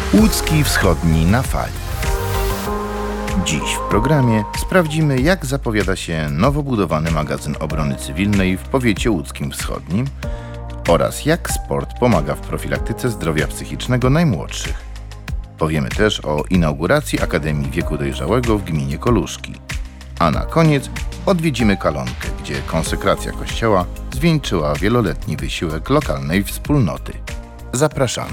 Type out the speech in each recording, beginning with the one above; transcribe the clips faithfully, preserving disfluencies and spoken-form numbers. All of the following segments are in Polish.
Łódzki Wschodni na fali. Dziś w programie sprawdzimy, jak zapowiada się nowo budowany magazyn obrony cywilnej w powiecie łódzkim wschodnim oraz jak sport pomaga w profilaktyce zdrowia psychicznego najmłodszych. Powiemy też o inauguracji Akademii Wieku Dojrzałego w gminie Koluszki. A na koniec odwiedzimy Kalonkę, gdzie konsekracja kościoła zwieńczyła wieloletni wysiłek lokalnej wspólnoty. Zapraszamy.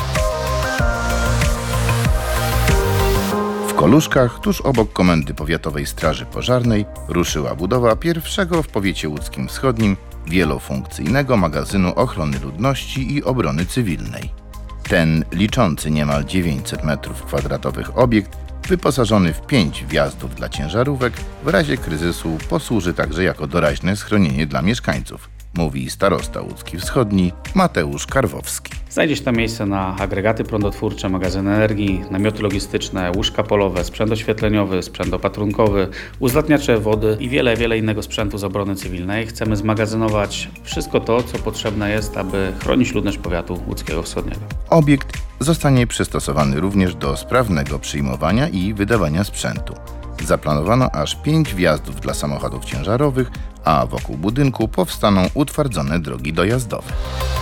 W Koluszkach, tuż obok Komendy Powiatowej Straży Pożarnej, ruszyła budowa pierwszego w powiecie łódzkim wschodnim wielofunkcyjnego magazynu ochrony ludności i obrony cywilnej. Ten liczący niemal dziewięćset metrów kwadratowych obiekt, wyposażony w pięć wjazdów dla ciężarówek, w razie kryzysu posłuży także jako doraźne schronienie dla mieszkańców, mówi starosta łódzki wschodni Mateusz Karwowski. Znajdzie się tam miejsce na agregaty prądotwórcze, magazyn energii, namioty logistyczne, łóżka polowe, sprzęt oświetleniowy, sprzęt opatrunkowy, uzdatniacze wody i wiele, wiele innego sprzętu z obrony cywilnej. Chcemy zmagazynować wszystko to, co potrzebne jest, aby chronić ludność powiatu łódzkiego wschodniego. Obiekt zostanie przystosowany również do sprawnego przyjmowania i wydawania sprzętu. Zaplanowano aż pięć wjazdów dla samochodów ciężarowych, a wokół budynku powstaną utwardzone drogi dojazdowe.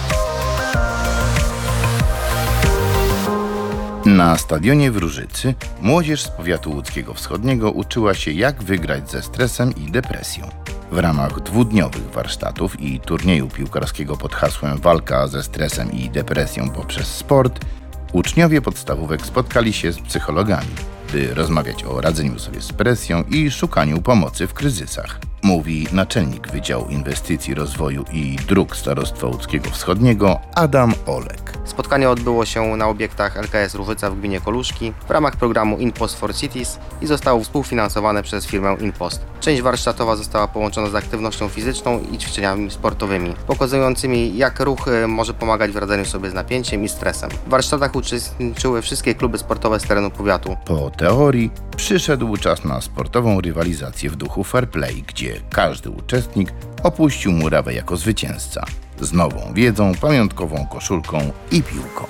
Na stadionie w Różycy młodzież z powiatu łódzkiego wschodniego uczyła się, jak wygrać ze stresem i depresją. W ramach dwudniowych warsztatów i turnieju piłkarskiego pod hasłem Walka ze stresem i depresją poprzez sport uczniowie podstawówek spotkali się z psychologami, by rozmawiać o radzeniu sobie z presją i szukaniu pomocy w kryzysach, mówi naczelnik Wydziału Inwestycji, Rozwoju i Dróg Starostwa Łódzkiego Wschodniego Adam Olek. Spotkanie odbyło się na obiektach L K S Różyca w gminie Koluszki w ramach programu InPost for Cities i zostało współfinansowane przez firmę InPost. Część warsztatowa została połączona z aktywnością fizyczną i ćwiczeniami sportowymi, pokazującymi, jak ruch może pomagać w radzeniu sobie z napięciem i stresem. W warsztatach uczestniczyły wszystkie kluby sportowe z terenu powiatu. Po teorii przyszedł czas na sportową rywalizację w duchu fair play, gdzie każdy uczestnik opuścił murawę jako zwycięzca, z nową wiedzą, pamiątkową koszulką i piłką.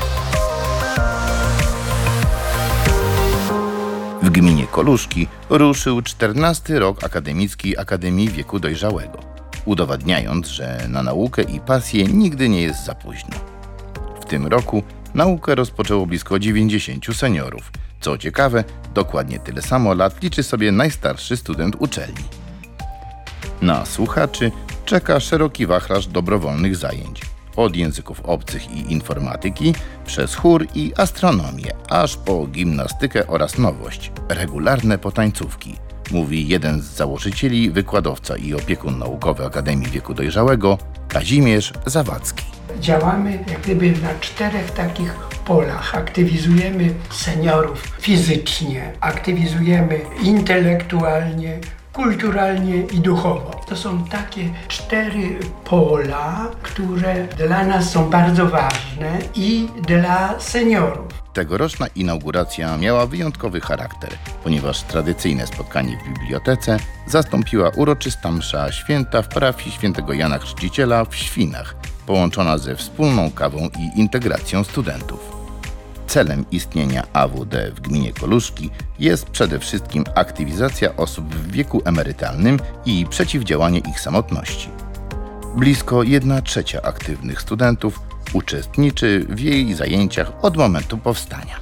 W gminie Koluszki ruszył czternasty rok akademicki Akademii Wieku Dojrzałego, udowadniając, że na naukę i pasję nigdy nie jest za późno. W tym roku naukę rozpoczęło blisko dziewięćdziesięciu seniorów. Co ciekawe, dokładnie tyle samo lat liczy sobie najstarszy student uczelni. Na słuchaczy czeka szeroki wachlarz dobrowolnych zajęć. Od języków obcych i informatyki, przez chór i astronomię, aż po gimnastykę oraz nowość – regularne potańcówki, mówi jeden z założycieli, wykładowca i opiekun naukowy Akademii Wieku Dojrzałego Kazimierz Zawadzki. Działamy jak gdyby na czterech takich polach. Aktywizujemy seniorów fizycznie, aktywizujemy intelektualnie, kulturalnie i duchowo. To są takie cztery pola, które dla nas są bardzo ważne i dla seniorów. Tegoroczna inauguracja miała wyjątkowy charakter, ponieważ tradycyjne spotkanie w bibliotece zastąpiła uroczysta msza święta w parafii świętego Jana Chrzciciela w Świnach, połączona ze wspólną kawą i integracją studentów. Celem istnienia A W D w gminie Koluszki jest przede wszystkim aktywizacja osób w wieku emerytalnym i przeciwdziałanie ich samotności. Blisko jedna trzecia aktywnych studentów uczestniczy w jej zajęciach od momentu powstania.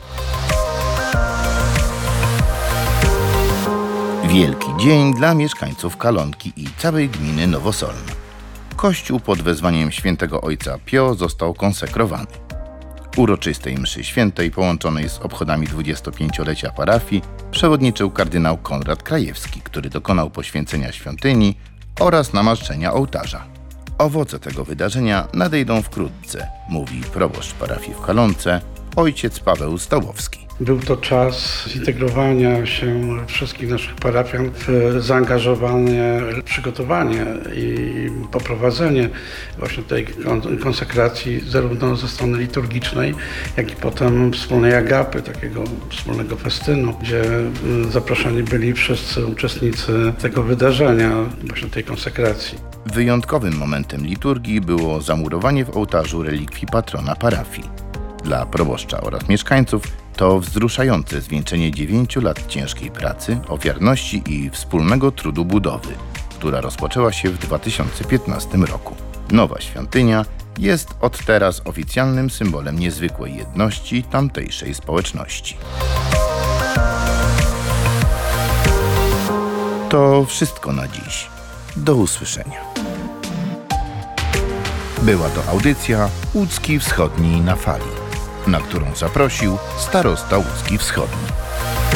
Wielki dzień dla mieszkańców Kalonki i całej gminy Nowosolna. Kościół pod wezwaniem świętego ojca Pio został konsekrowany. Uroczystej mszy świętej połączonej z obchodami dwudziestopięciolecia parafii przewodniczył kardynał Konrad Krajewski, który dokonał poświęcenia świątyni oraz namaszczenia ołtarza. Owoce tego wydarzenia nadejdą wkrótce, mówi proboszcz parafii w Kalonce, ojciec Paweł Stołowski. Był to czas zintegrowania się wszystkich naszych parafian w zaangażowanie, przygotowanie i poprowadzenie właśnie tej konsekracji zarówno ze strony liturgicznej, jak i potem wspólnej agapy, takiego wspólnego festynu, gdzie zaproszeni byli wszyscy uczestnicy tego wydarzenia, właśnie tej konsekracji. Wyjątkowym momentem liturgii było zamurowanie w ołtarzu relikwii patrona parafii. Dla proboszcza oraz mieszkańców to wzruszające zwieńczenie dziewięciu lat ciężkiej pracy, ofiarności i wspólnego trudu budowy, która rozpoczęła się w dwa tysiące piętnastym roku. Nowa świątynia jest od teraz oficjalnym symbolem niezwykłej jedności tamtejszej społeczności. To wszystko na dziś. Do usłyszenia. Była to audycja Łódzki Wschodni na fali, na którą zaprosił starosta Łódzki Wschodni.